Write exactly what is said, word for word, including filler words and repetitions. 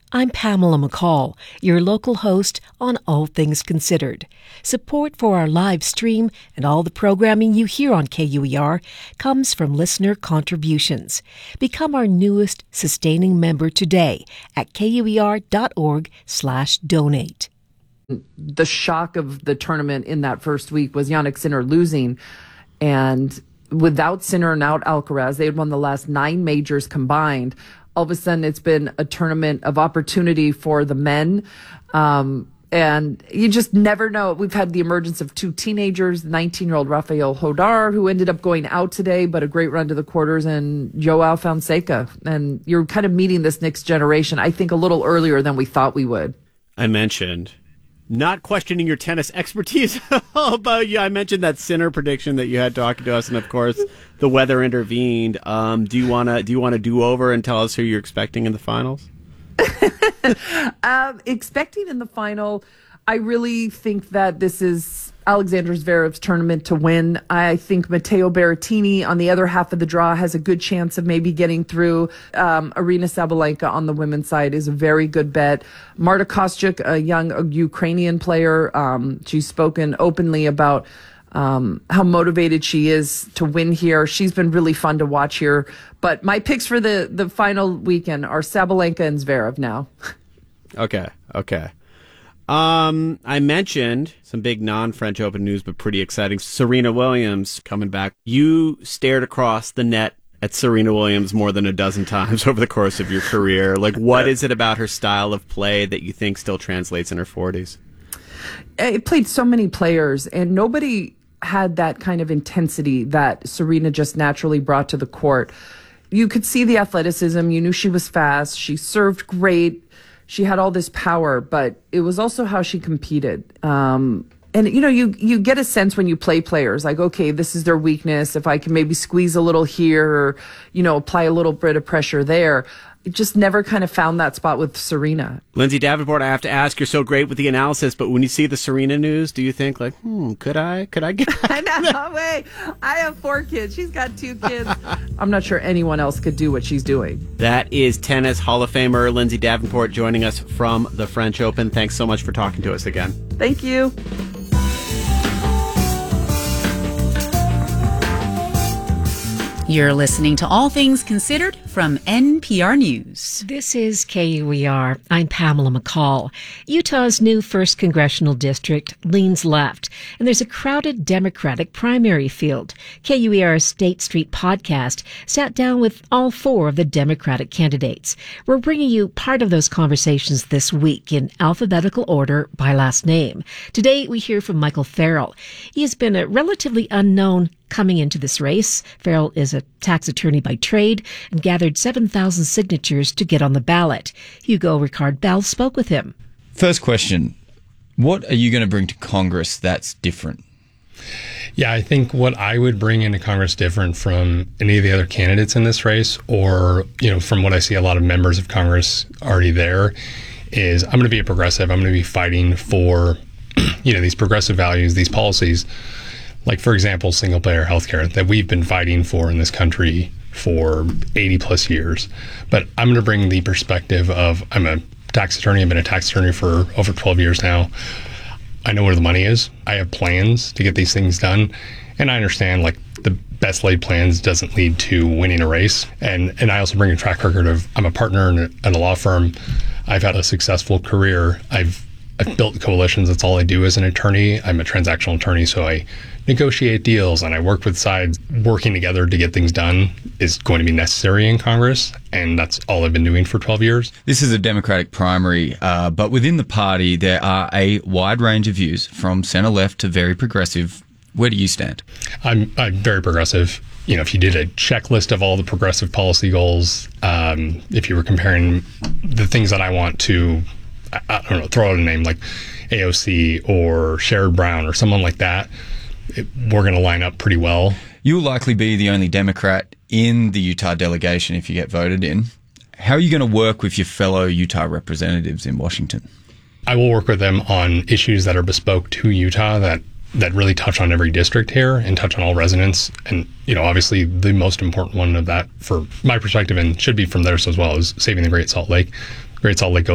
I'm Pamela McCall, your local host on All Things Considered. Support for our live stream and all the programming you hear on K U E R comes from listener contributions. Become our newest sustaining member today at kuer.org slash donate. The shock of the tournament in that first week was Jannik Sinner losing, and without Sinner and out Alcaraz, they had won the last nine majors combined. All of a sudden, it's been a tournament of opportunity for the men. Um, and you just never know. We've had the emergence of two teenagers, nineteen-year-old Rafael Hodar, who ended up going out today, but a great run to the quarters, and Joao Fonseca. And you're kind of meeting this next generation, I think, a little earlier than we thought we would. I mentioned not questioning your tennis expertise about you. I mentioned that Sinner prediction that you had talking to us, and of course, the weather intervened. Um, do you want to do you want to do over and tell us who you're expecting in the finals? um, expecting in the final, I really think that this is Alexander Zverev's tournament to win. I think Matteo Berrettini on the other half of the draw has a good chance of maybe getting through. Um, Aryna Sabalenka on the women's side is a very good bet. Marta Kostyuk, a young a Ukrainian player, um, she's spoken openly about um, how motivated she is to win here. She's been really fun to watch here. But my picks for the, the final weekend are Sabalenka and Zverev now. Okay, okay. Um, I mentioned some big non-French Open news, but pretty exciting. Serena Williams coming back. You stared across the net at Serena Williams more than a dozen times over the course of your career. Like, what is it about her style of play that you think still translates in her forties? It played so many players, and nobody had that kind of intensity that Serena just naturally brought to the court. You could see the athleticism. You knew she was fast. She served great. She had all this power, but it was also how she competed. Um, and, you know, you, you get a sense when you play players, like, okay, this is their weakness. If I can maybe squeeze a little here or, you know, apply a little bit of pressure there. It just never kind of found that spot with Serena. Lindsay Davenport, I have to ask, you're so great with the analysis, but when you see the Serena news, do you think, like, hmm, could I, could I get No way. I have four kids. She's got two kids. I'm not sure anyone else could do what she's doing. That is Tennis Hall of Famer Lindsay Davenport joining us from the French Open. Thanks so much for talking to us again. Thank you. You're listening to All Things Considered from N P R News. This is K U E R. I'm Pamela McCall. Utah's new first congressional district leans left, and there's a crowded Democratic primary field. K U E R's State Street podcast sat down with all four of the Democratic candidates. We're bringing you part of those conversations this week in alphabetical order by last name. Today, we hear from Michael Farrell. He has been a relatively unknown coming into this race. Farrell is a tax attorney by trade and gathered seven thousand signatures to get on the ballot. Hugo Ricard Bell spoke with him. First question, what are you going to bring to Congress that's different? Yeah, I think what I would bring into Congress different from any of the other candidates in this race, or, you know, from what I see a lot of members of Congress already there, is I'm going to be a progressive. I'm going to be fighting for, you know, these progressive values, these policies. Like, for example, single-payer healthcare that we've been fighting for in this country for eighty plus years. But I'm going to bring the perspective of, I'm a tax attorney. I've been a tax attorney for over twelve years now. I know where the money is. I have plans to get these things done. And I understand, like, the best laid plans doesn't lead to winning a race. And and I also bring a track record of, I'm a partner in a, in a law firm. I've had a successful career. I've I've built coalitions. That's all I do as an attorney. I'm a transactional attorney, so I negotiate deals and I work with sides. Working together to get things done is going to be necessary in Congress, and that's all I've been doing for twelve years. This is a Democratic primary, uh, but within the party, there are a wide range of views from center-left to very progressive. Where do you stand? I'm, I'm very progressive. You know, if you did a checklist of all the progressive policy goals, um, if you were comparing the things that I want to, I, I don't know, throw out a name like A O C or Sherrod Brown or someone like that, it, we're going to line up pretty well. You'll likely be the only Democrat in the Utah delegation if you get voted in. How are you going to work with your fellow Utah representatives in Washington? I will work with them on issues that are bespoke to Utah that that really touch on every district here and touch on all residents. And, you know, obviously the most important one of that, for my perspective, and should be from theirs as well, is saving the Great Salt Lake. Great Salt Lake goes